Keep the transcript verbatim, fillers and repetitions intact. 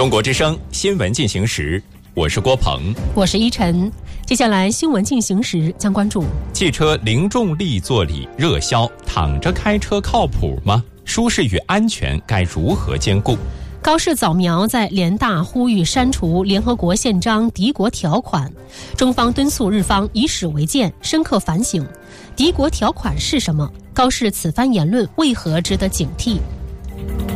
中国之声新闻进行时，我是郭鹏， 我是依晨。接下来新闻进行时将关注： 汽车零重力座椅热销，躺着开车靠谱吗？舒适与安全该如何兼顾？ 高市早苗在联大呼吁删除联合国宪章敌国条款，中方敦促日方以史为鉴，深刻反省敌国条款是什么，高市此番言论为何值得警惕？